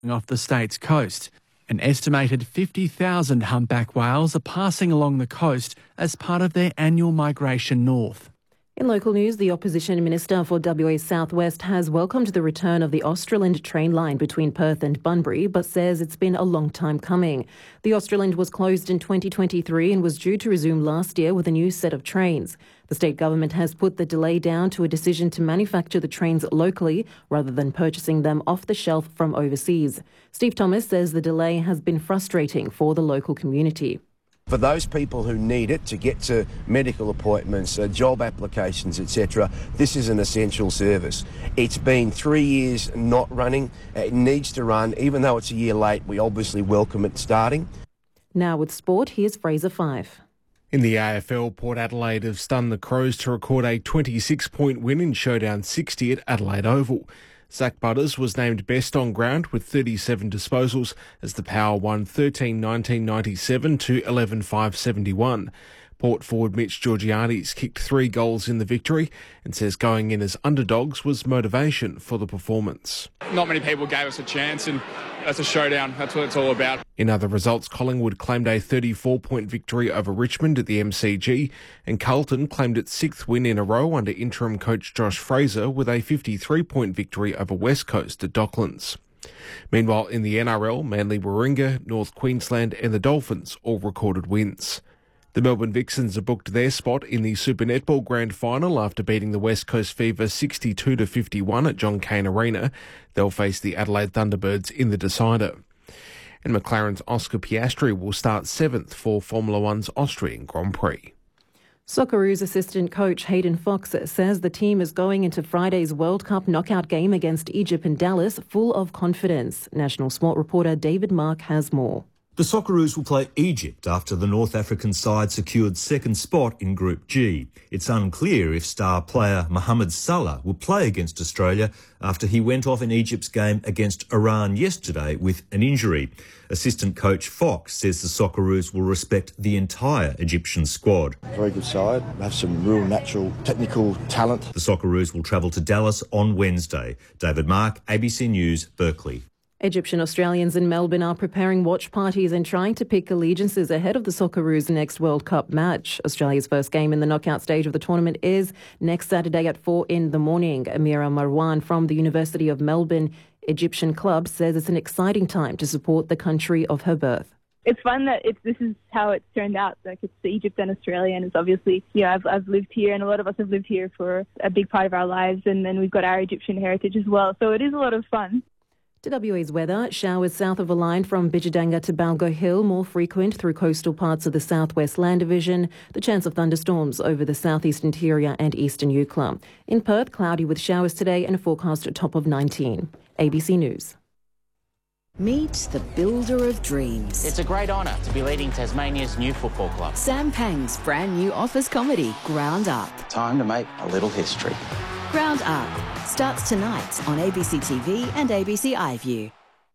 off the state's coast. An estimated 50,000 humpback whales are passing along the coast as part of their annual migration north. In local news, the Opposition Minister for WA South West has welcomed the return of the Australand train line between Perth and Bunbury, but says it's been a long time coming. The Australand was closed in 2023 and was due to resume last year with a new set of trains. The state government has put the delay down to a decision to manufacture the trains locally rather than purchasing them off the shelf from overseas. Steve Thomas says the delay has been frustrating for the local community. For those people who need it to get to medical appointments, job applications, etc., this is an essential service. It's been 3 years not running. It needs to run. Even though it's a year late, we obviously welcome it starting. Now with sport, here's Fraser Fife. In the AFL, Port Adelaide have stunned the Crows to record a 26-point win in Showdown 60 at Adelaide Oval. Zach Butters was named best on ground with 37 disposals as the Power won 13-19-97 to 11-5-71. Port forward Mitch Georgiades kicked 3 goals in the victory and says going in as underdogs was motivation for the performance. Not many people gave us a chance, and that's a showdown. That's what it's all about. In other results, Collingwood claimed a 34-point victory over Richmond at the MCG, and Carlton claimed its 6th win in a row under interim coach Josh Fraser with a 53-point victory over West Coast at Docklands. Meanwhile, in the NRL, Manly Warringah, North Queensland and the Dolphins all recorded wins. The Melbourne Vixens have booked their spot in the Super Netball Grand Final after beating the West Coast Fever 62-51 at John Cain Arena. They'll face the Adelaide Thunderbirds in the decider. And McLaren's Oscar Piastri will start 7th for Formula One's Austrian Grand Prix. Socceroos assistant coach Hayden Fox says the team is going into Friday's World Cup knockout game against Egypt in Dallas full of confidence. National Sport reporter David Mark has more. The Socceroos will play Egypt after the North African side secured 2nd spot in Group G. It's unclear if star player Mohamed Salah will play against Australia after he went off in Egypt's game against Iran yesterday with an injury. Assistant coach Fox says the Socceroos will respect the entire Egyptian squad. Very good side, have some real natural technical talent. The Socceroos will travel to Dallas on Wednesday. David Mark, ABC News, Berkeley. Egyptian Australians in Melbourne are preparing watch parties and trying to pick allegiances ahead of the Socceroos' next World Cup match. Australia's first game in the knockout stage of the tournament is next Saturday at 4 a.m. Amira Marwan from the University of Melbourne Egyptian Club says it's an exciting time to support the country of her birth. It's fun that this is how it's turned out. Like, it's Egypt and Australia, and it's obviously, I've lived here, and a lot of us have lived here for a big part of our lives, and then we've got our Egyptian heritage as well. So it is a lot of fun. To WA's weather, showers south of the line from Bijadanga to Balgo Hill, more frequent through coastal parts of the southwest land division. The chance of thunderstorms over the southeast interior and eastern Eucla. In Perth, cloudy with showers today and a forecast top of 19. ABC News. Meet the builder of dreams. It's a great honour to be leading Tasmania's new football club. Sam Pang's brand new office comedy, Ground Up. Time to make a little history. Ground Up starts tonight on ABC TV and ABC iView.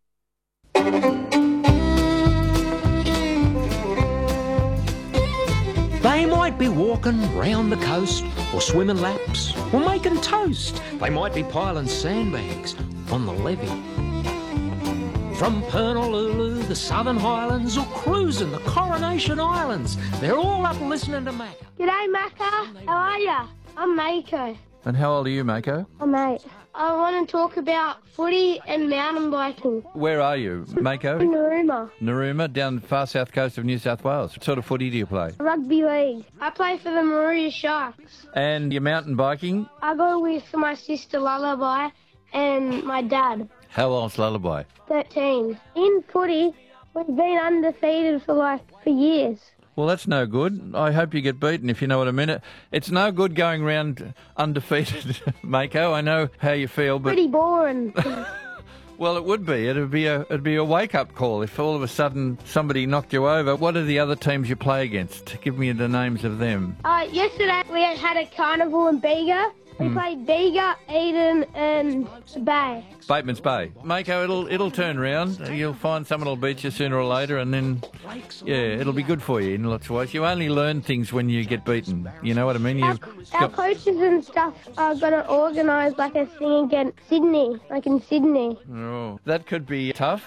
They might be walking round the coast or swimming laps or making toast. They might be piling sandbags on the levee. From Pernalulu, the Southern Highlands, or cruising the Coronation Islands, they're all up listening to Macca. G'day, Macca. How are ya? I'm Mako. And how old are you, Mako? I'm 8. I want to talk about footy and mountain biking. Where are you, Mako? In Narooma. Narooma, down the far south coast of New South Wales. What sort of footy do you play? Rugby league. I play for the Maruya Sharks. And your mountain biking? I go with my sister Lullaby and my dad. How old's Lullaby? 13. In footy, we've been undefeated for years. Well, that's no good. I hope you get beaten, if you know what I mean. It's no good going round undefeated, Mako. I know how you feel, but... Pretty boring. Well, it would be. It'd be a wake-up call if all of a sudden somebody knocked you over. What are the other teams you play against? Give me the names of them. Yesterday we had a carnival in Bega, We played Bega, Eden and Bay. Bateman's Bay. Mako, it'll turn round. You'll find someone will beat you sooner or later, and then, yeah, it'll be good for you in lots of ways. You only learn things when you get beaten. You know what I mean? Our coaches and stuff are going to organise like a thing against Sydney, like in Sydney. Oh, that could be tough.